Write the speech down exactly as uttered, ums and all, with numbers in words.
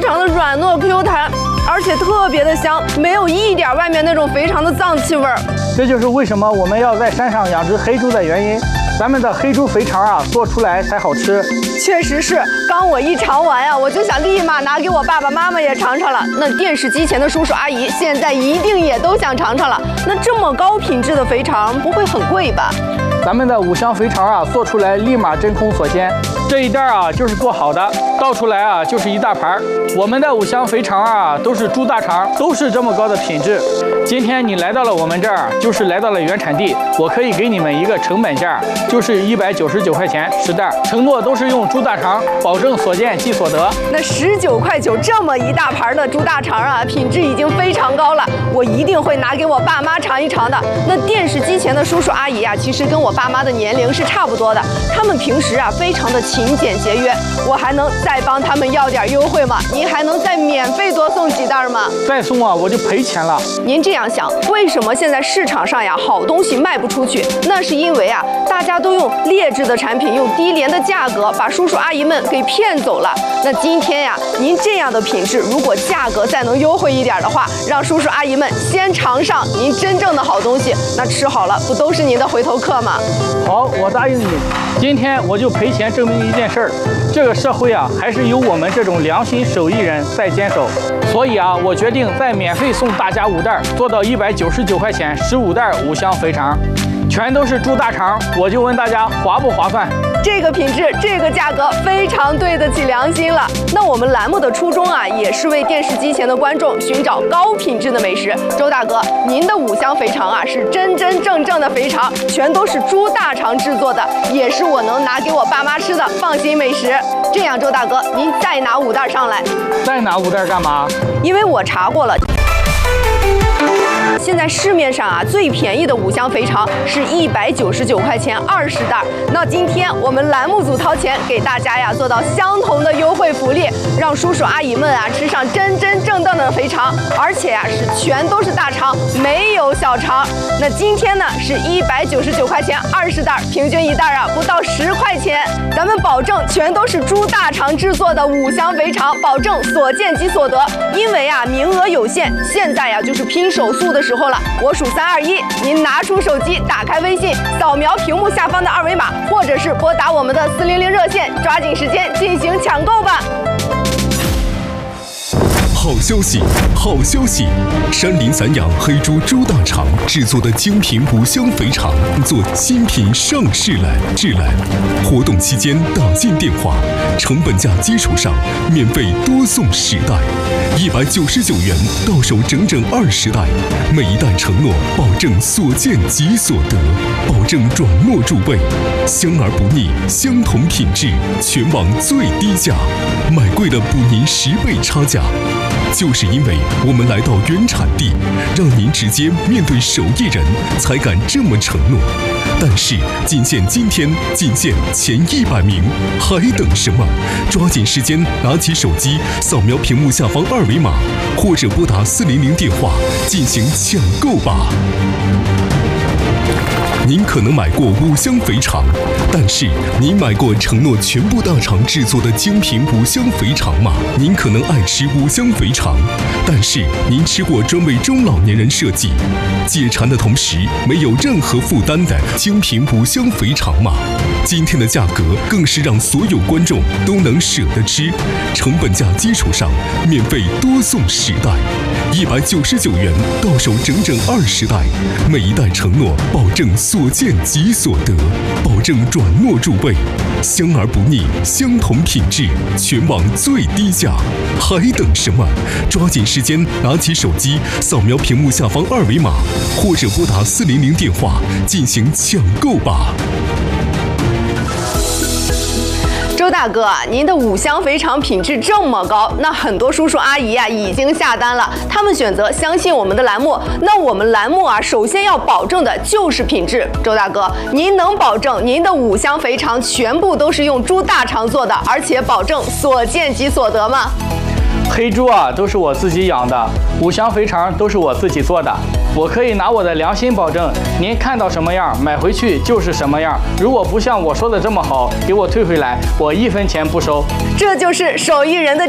常的软糯 Q 弹，而且特别的香，没有一点外面那种肥肠的脏气味儿。 这就是为什么我们要在山上养殖黑猪的原因。咱们的黑猪肥肠啊，做出来才好吃。 确实是，刚我一尝完呀、啊，我就想立马拿给我爸爸妈妈也尝尝了。那电视机前的叔叔阿姨现在一定也都想尝尝了。那这么高品质的肥肠不会很贵吧？ 咱们的五香肥肠啊，做出来立马真空锁鲜。这一袋啊就是做好的，倒出来啊就是一大盘。我们的五香肥肠啊都是猪大肠，都是这么高的品质。今天你来到了我们这儿，就是来到了原产地，我可以给你们一个成本价，就是一百九十九块钱十袋，承诺都是用猪大肠，保证所见即所得。 那十九块九这么一大盘的猪大肠啊，品质已经非常高了，我一定会拿给我爸妈尝一尝的。那电视机前的叔叔阿姨啊，其实跟我爸妈的年龄是差不多的，他们平时啊非常的勤俭节约，我还能再帮他们要点优惠吗？您还能再免费多送几袋吗？ 再送啊我就赔钱了。 您这样想，为什么现在市场上呀好东西卖不出去？那是因为啊大家都用劣质的产品，用低廉的价格把叔叔阿姨们给骗走了。那今天呀，您这样的品质，如果价格再能优惠一点的话，让叔叔阿姨们先尝上您真正的好东西，那吃好了不都是您的回头客吗？ 好，我答应你。今天我就赔钱证明一件事儿，这个社会啊还是有我们这种良心手艺人在坚守。所以啊，我决定再免费送大家五袋，做到一百九十九块钱十五袋五香肥肠，全都是猪大肠。我就问大家划不划算？ 这个品质，这个价格非常对得起良心了。那我们栏目的初衷啊，也是为电视机前的观众寻找高品质的美食。周大哥，您的五香肥肠啊，是真真正正的肥肠，全都是猪大肠制作的，也是我能拿给我爸妈吃的放心美食。这样，周大哥，您再拿五袋上来。 再拿五袋干嘛？ 因为我查过了。现在市面上啊最便宜的五香肥肠是一百九十九块钱二十袋。那今天我们栏目组掏钱给大家呀做到相同的优惠福利，让叔叔阿姨们啊吃上真真正正的肥肠，而且啊是全都是大肠，没有小肠。那今天呢是一百九十九块钱二十袋，平均一袋啊不到十块钱。咱们保证全都是猪大肠制作的五香肥肠，保证所见即所得。因为啊名额有限，现在呀就是拼手速的时候了。我数三二一，您拿出手机，打开微信，扫描屏幕下方的二维码，或者是拨打我们的四零零热线，抓紧时间进行抢购吧。 好消息，好消息！山林散养黑猪猪大肠制作的精品五香肥肠做新品上市来至来。活动期间打进电话，成本价基础上免费多送十袋，一百九十九元到手整整二十袋，每一袋承诺保证所见即所得，保证转糯入味，香而不腻，相同品质，全网最低价，买贵了补您十倍差价。就是因为我们来到原产地，让您直接面对手艺人，才敢这么承诺。但是仅限今天，仅限前一百名，还等什么？抓紧时间，拿起手机，扫描屏幕下方二维码，或者拨打四零零电话进行抢购吧。您可能买过五香肥肠，但是您买过承诺全部大肠制作的精品五香肥肠吗？您可能爱吃五香肥肠，但是您吃过专为中老年人设计、解馋的同时没有任何负担的精品五香肥肠吗？今天的价格更是让所有观众都能舍得吃，成本价基础上免费多送十袋，一百九十九元到手整整二十袋，每一袋承诺保证所见即所得，保证转糯入味，香而不腻，相同品质，全网最低价，还等什么？抓紧时间，拿起手机，扫描屏幕下方二维码，或者拨打四零零电话进行抢购吧。 周大哥，您的五香肥肠品质这么高，那很多叔叔阿姨啊已经下单了，他们选择相信我们的栏目。那我们栏目啊，首先要保证的就是品质。周大哥，您能保证您的五香肥肠全部都是用猪大肠做的，而且保证所见即所得吗？ 黑猪啊都是我自己养的，五香肥肠都是我自己做的，我可以拿我的良心保证，您看到什么样买回去就是什么样。如果不像我说的这么好，给我退回来，我一分钱不收。 这就是手艺人的